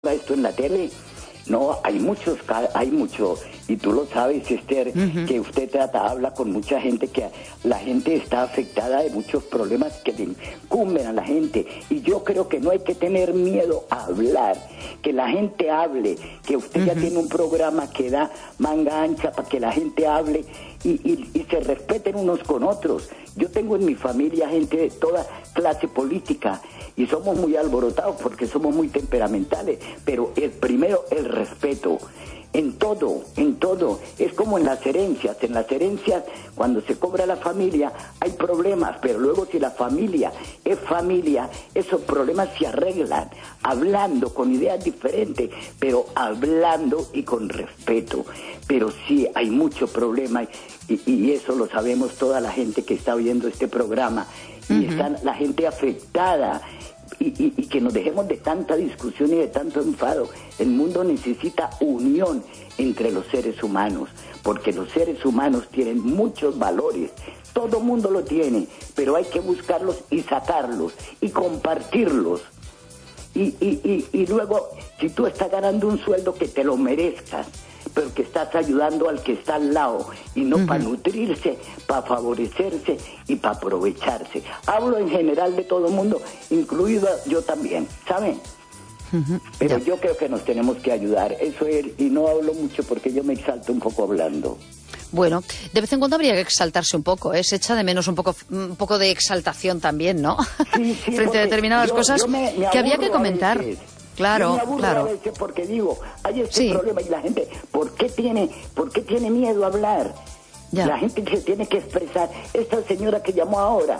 esto en la tele. No, hay mucho, y tú lo sabes, Esther, que usted habla con mucha gente, que la gente está afectada de muchos problemas que le incumben a la gente, y yo creo que no hay que tener miedo a hablar, que la gente hable, que usted ya tiene un programa que da manga ancha para que la gente hable y se respeten unos con otros. Yo tengo en mi familia gente de toda clase política y somos muy alborotados porque somos muy temperamentales, pero el primero, el respeto. En todo, es como en las herencias, cuando se cobra la familia hay problemas, pero luego si la familia es familia, esos problemas se arreglan, hablando, con ideas diferentes, pero hablando y con respeto. Pero sí, hay mucho problema y eso lo sabemos toda la gente que está oyendo este programa, y está la gente afectada. Y que nos dejemos de tanta discusión y de tanto enfado. El mundo necesita unión entre los seres humanos, porque los seres humanos tienen muchos valores, todo mundo lo tiene, pero hay que buscarlos y sacarlos y compartirlos. Y luego, si tú estás ganando un sueldo, que te lo merezcas, pero que estás ayudando al que está al lado, y no para nutrirse, para favorecerse y para aprovecharse. Hablo en general de todo el mundo, incluido yo también, ¿saben? Pero yo creo que nos tenemos que ayudar, eso es, y no hablo mucho porque yo me exalto un poco hablando. Bueno, de vez en cuando habría que exaltarse un poco, ¿eh? Se echa de menos un poco de exaltación también, ¿no? Sí, frente a determinadas cosas me que habría que comentar. Claro, claro. A veces porque digo, hay este problema y la gente, ¿por qué tiene miedo a hablar? Ya. La gente se tiene que expresar. Esta señora que llamó ahora,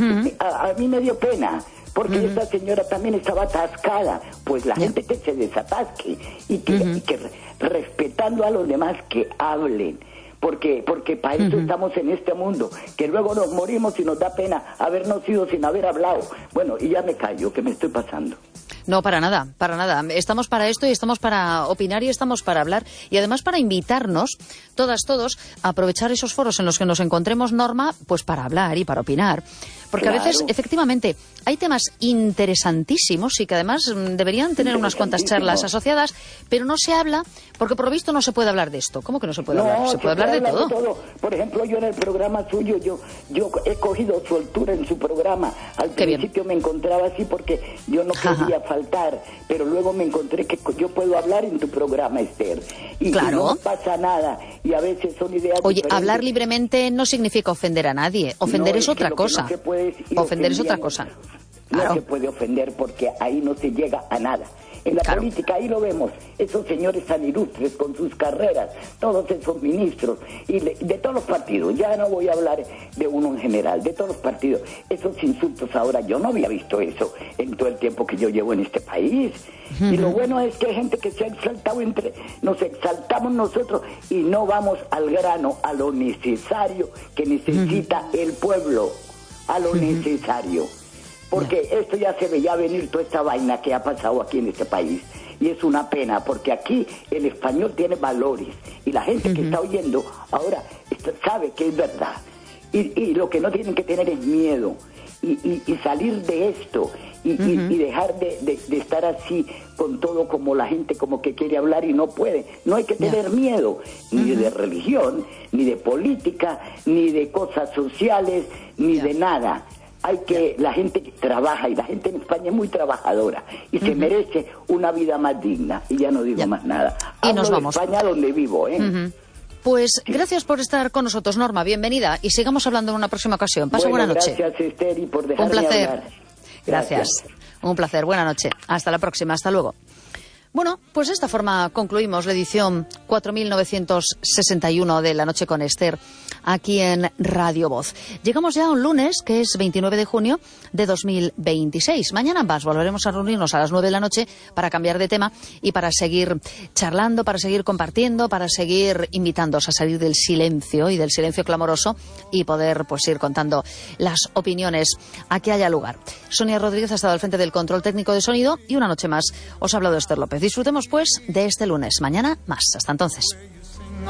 a mí me dio pena, porque esta señora también estaba atascada. Pues la gente que se desatasque y que respetando a los demás que hablen. Porque para eso estamos en este mundo, que luego nos morimos y nos da pena habernos ido sin haber hablado. Bueno, y ya me callo, que me estoy pasando. No, para nada. Estamos para esto y estamos para opinar y estamos para hablar y además para invitarnos, todos, a aprovechar esos foros en los que nos encontremos, Norma, pues para hablar y para opinar. Porque a veces, efectivamente, hay temas interesantísimos y que además deberían tener unas cuantas charlas asociadas, pero no se habla porque por lo visto no se puede hablar de esto. ¿Cómo que no se puede hablar? Se puede hablar de todo. Por ejemplo, yo en el programa suyo, yo he cogido su altura en su programa. Al principio me encontraba así porque yo no quería faltar, pero luego me encontré que yo puedo hablar en tu programa, Esther. Y no pasa nada. Y a veces son ideas diferentes. Hablar libremente no significa ofender a nadie. Ofender es otra cosa. Ofender es otra cosa. No se puede ofender porque ahí no se llega a nada. En la política ahí lo vemos, esos señores tan ilustres con sus carreras, todos esos ministros, y de todos los partidos, ya no voy a hablar de uno en general, de todos los partidos, esos insultos ahora, yo no había visto eso en todo el tiempo que yo llevo en este país. Y lo bueno es que hay gente que se ha exaltado, nos exaltamos nosotros y no vamos al grano, a lo necesario que necesita el pueblo, a lo necesario. Porque esto ya se veía venir, toda esta vaina que ha pasado aquí en este país. Y es una pena, porque aquí el español tiene valores. Y la gente que está oyendo ahora sabe que es verdad. Y lo que no tienen que tener es miedo. Y salir de esto. Y dejar de estar así con todo, como la gente como que quiere hablar y no puede. No hay que tener miedo, ni de religión, ni de política, ni de cosas sociales, ni de nada. Hay que, la gente trabaja, y la gente en España es muy trabajadora y se merece una vida más digna, y ya no digo más nada. Y nos vamos. De España, donde vivo, Pues gracias por estar con nosotros, Norma, bienvenida, y sigamos hablando en una próxima ocasión. Pasa buena noche. Gracias, Esther, y por dejarme un placer hablar. Gracias. Un placer, buena noche, hasta la próxima, hasta luego. Bueno, pues de esta forma concluimos la edición 4961 de La Noche con Esther, aquí en Radio Voz. Llegamos ya a un lunes, que es 29 de junio de 2026. Mañana más volveremos a reunirnos a las 9 de la noche para cambiar de tema y para seguir charlando, para seguir compartiendo, para seguir invitándoos a salir del silencio y del silencio clamoroso y poder pues ir contando las opiniones a que haya lugar. Sonia Rodríguez ha estado al frente del control técnico de sonido y una noche más os ha hablado Esther López. Disfrutemos pues de este lunes. Mañana más. Hasta entonces.